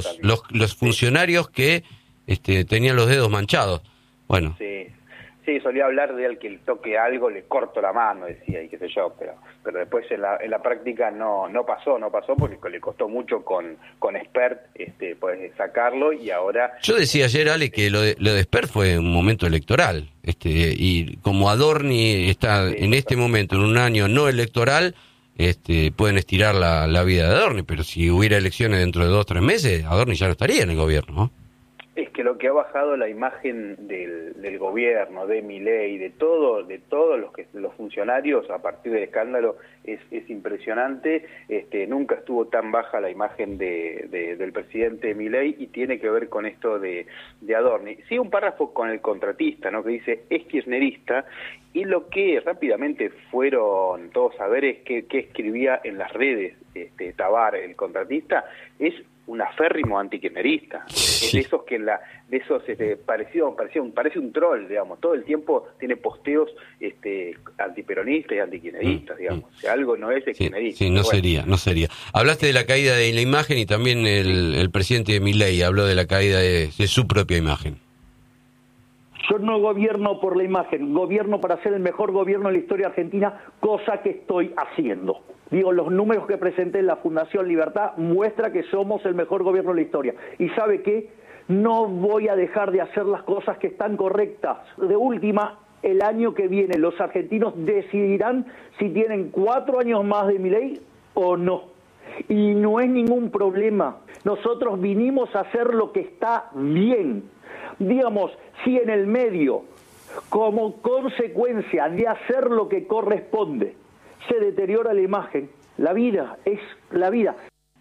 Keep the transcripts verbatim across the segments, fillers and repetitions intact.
los, los funcionarios que este, tenían los dedos manchados. Bueno. Sí. Sí, solía hablar de al que le toque algo, le corto la mano, decía, y qué sé yo, pero pero después en la, en la práctica no no pasó, no pasó porque le costó mucho con con Spert este, pues, sacarlo, y ahora... Yo decía ayer, Ale, que lo de, lo de Spert fue un momento electoral, este y como Adorni está sí, en este momento, en un año no electoral, este pueden estirar la, la vida de Adorni, pero si hubiera elecciones dentro de dos o tres meses, Adorni ya no estaría en el gobierno, ¿no? Es que lo que ha bajado la imagen del, del gobierno, de Milei, de todo, de todos los que los funcionarios a partir del escándalo es, es impresionante. Este, nunca estuvo tan baja la imagen de, de, del presidente Milei, y tiene que ver con esto de, de Adorni. Sí, un párrafo con el contratista, ¿no? Que dice es kirchnerista, y lo que rápidamente fueron todos a ver es que, que escribía en las redes este, Tabar, el contratista, es un aférrimo antikirchnerista, sí. Es de esos que la, de esos este, pareció, pareció un, parece un troll, digamos, todo el tiempo tiene posteos este, antiperonistas y antikirchneristas, mm, digamos, mm. Si algo no es, es sí, kirchnerista. Sí, no bueno. sería, no sería. Hablaste de la caída de la imagen, y también el, el presidente Milei habló de la caída de, de su propia imagen. Yo no gobierno por la imagen, gobierno para ser el mejor gobierno de la historia argentina, cosa que estoy haciendo. Digo, los números que presenté en la Fundación Libertad muestra que somos el mejor gobierno de la historia. ¿Y sabe qué? No voy a dejar de hacer las cosas que están correctas. De última, el año que viene los argentinos decidirán si tienen cuatro años más de Milei o no. Y no es ningún problema. Nosotros vinimos a hacer lo que está bien. Digamos, si en el medio, como consecuencia de hacer lo que corresponde, se deteriora la imagen, la vida es la vida.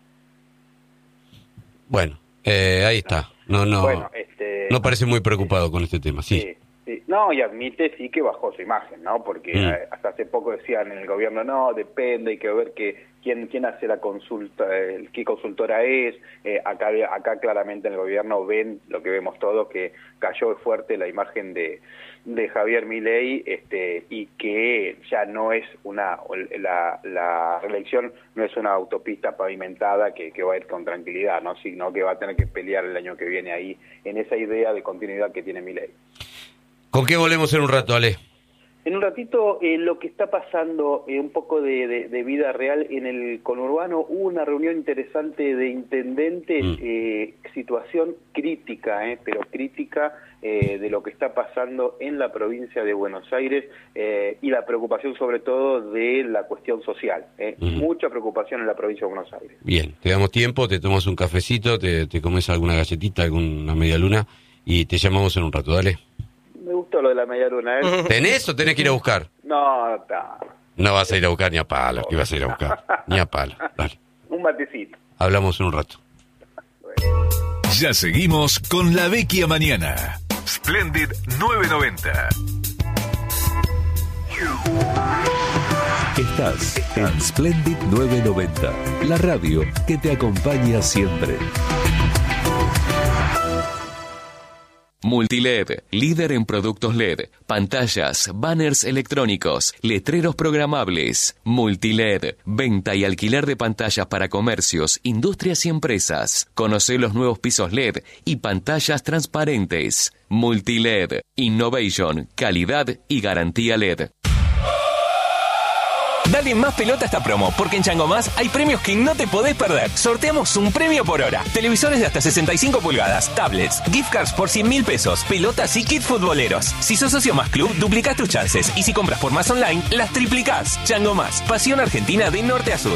Bueno, eh, ahí está. No, no, bueno, este, no parece muy preocupado con este tema, sí. sí. Sí, no, y admite sí que bajó su imagen, ¿no? Porque mm. hasta hace poco decían en el gobierno, no, depende, hay que ver que quién quién hace la consulta, eh, qué consultora es. Eh, acá acá claramente en el gobierno ven lo que vemos todos, que cayó fuerte la imagen de de Javier Milei, este y que ya no es una la la reelección no es una autopista pavimentada que, que va a ir con tranquilidad, ¿no? Sino que va a tener que pelear el año que viene ahí en esa idea de continuidad que tiene Milei. ¿Con qué volvemos en un rato, Ale? En un ratito, eh, lo que está pasando, eh, un poco de, de, de vida real en el conurbano. Hubo una reunión interesante de intendentes, mm. eh, situación crítica, eh, pero crítica eh, de lo que está pasando en la provincia de Buenos Aires, eh, y la preocupación sobre todo de la cuestión social. Eh. Mm. Mucha preocupación en la provincia de Buenos Aires. Bien, te damos tiempo, te tomas un cafecito, te, te comes alguna galletita, alguna media luna, y te llamamos en un rato, dale. Me gustó lo de la media luna, ¿eh? ¿Tenés o tenés que ir a buscar? No, está. No vas a ir a buscar ni a palo, que vas a ir a buscar. Ni a palo, dale. Un matecito. Hablamos en un rato. Ya seguimos con La Vecchia Mañana. Splendid novecientos noventa. Estás en Splendid novecientos noventa, la radio que te acompaña siempre. Multiled, líder en productos L E D, pantallas, banners electrónicos, letreros programables. Multiled, venta y alquiler de pantallas para comercios, industrias y empresas. Conoce los nuevos pisos L E D y pantallas transparentes. Multiled, innovation, calidad y garantía L E D. Dale más pelota a esta promo, porque en Chango Más hay premios que no te podés perder. Sorteamos un premio por hora. Televisores de hasta sesenta y cinco pulgadas, tablets, gift cards por cien mil pesos, pelotas y kit futboleros. Si sos socio Más Club, duplicás tus chances. Y si compras por Más Online, las triplicás. Chango Más, pasión argentina de norte a sur.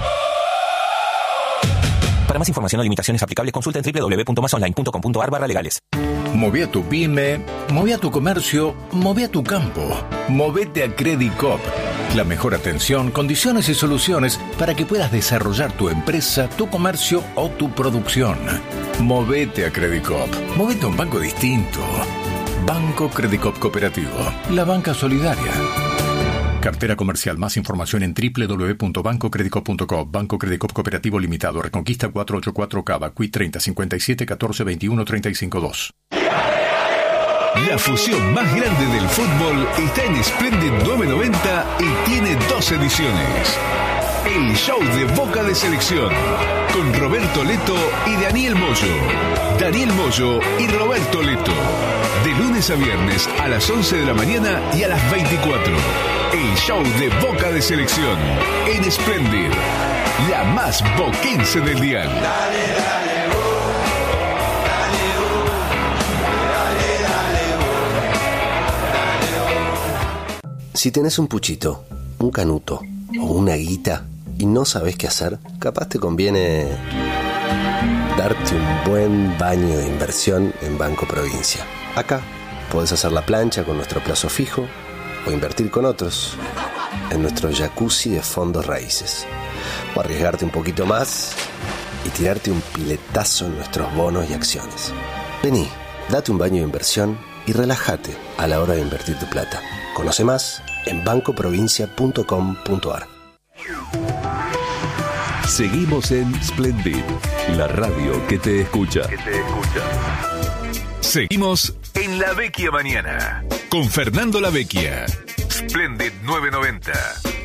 Para más información o limitaciones aplicables, consulta en doble u doble u doble u punto más online punto com punto a r barra legales. Mové a tu pyme, mové a tu comercio, mové a tu campo. Movete a Credicop. La mejor atención, condiciones y soluciones para que puedas desarrollar tu empresa, tu comercio o tu producción. Movete a Credicop. Movete a un banco distinto. Banco Credicop Cooperativo. La banca solidaria. Cartera comercial. Más información en doble u doble u doble u punto banco credicop punto com. Banco Credicop Cooperativo Limitado. Reconquista cuatrocientos ochenta y cuatro Cava. Q I treinta cincuenta y siete catorce veintiuno treinta y cinco dos. La fusión más grande del fútbol está en Splendid novecientos noventa y tiene dos ediciones. El show de Boca de Selección, con Roberto Leto y Daniel Moyo. Daniel Moyo y Roberto Leto. De lunes a viernes a las once de la mañana y a las veinticuatro. El show de Boca de Selección en Splendid, la más boquense del dial. Dale, dale, oh, dale, oh, dale, dale, oh, dale, oh. Si tenés un puchito, un canuto o una guita y no sabés qué hacer, capaz te conviene darte un buen baño de inversión en Banco Provincia. Acá podés hacer la plancha con nuestro plazo fijo o invertir con otros en nuestro jacuzzi de fondos raíces, o arriesgarte un poquito más y tirarte un piletazo en nuestros bonos y acciones. Vení, date un baño de inversión y relájate a la hora de invertir tu plata. Conoce más en banco provincia punto com punto a r. Seguimos en Splendid, la radio que te escucha. Que te escucha. Seguimos en La Vecchia Mañana con Fernando La Vecchia. Splendid novecientos noventa.